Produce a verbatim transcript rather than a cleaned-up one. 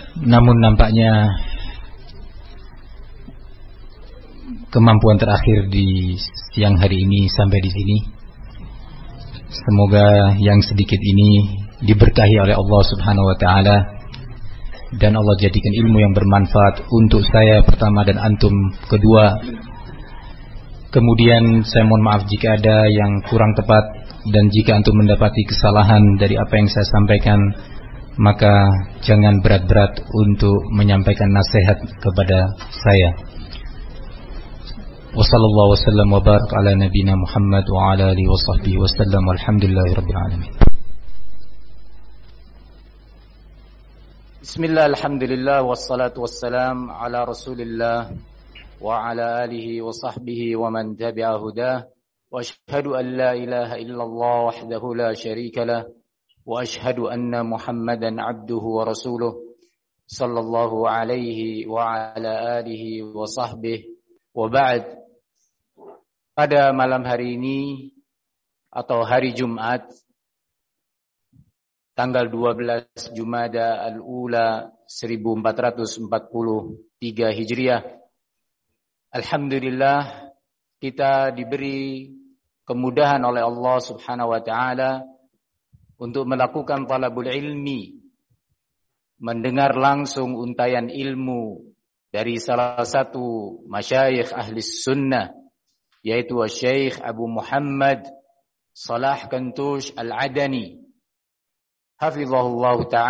Namun nampaknya kemampuan terakhir di siang hari ini sampai di sini. Semoga yang sedikit ini diberkahi oleh Allah Subhanahu wa taala dan Allah jadikan ilmu yang bermanfaat untuk saya pertama dan antum kedua. Kemudian saya mohon maaf jika ada yang kurang tepat, dan jika antum mendapati kesalahan dari apa yang saya sampaikan, maka jangan berat-berat untuk menyampaikan nasihat kepada saya. Wassallallahu wasallam wa barak ala nabina Muhammad wa ala alihi wa sahbihi wasallam walhamdulillahi rabbil alamin. Bismillah, alhamdulillah, wassalatu wassalam ala rasulillah wa ala alihi wa sahbihi wa man tabi'a hudah. Wa ashhadu an la ilaha illallah wahdahu la syarika lah. Wa ashhadu anna Muhammadan abduhu wa rasuluh sallallahu alaihi wa ala alihi wa sahbihi wa ba'd. Pada malam hari ini atau hari Jumat tanggal dua belas Jumada al-Ula seribu empat ratus empat puluh tiga Hijriah, alhamdulillah kita diberi kemudahan oleh Allah Subhanahu wa taala untuk melakukan talabul ilmi, mendengar langsung untayan ilmu dari salah satu masyayikh ahli sunnah, yaitu Syekh Abu Muhammad Salah Kantush Al-Adani hafizahullah ta'ala.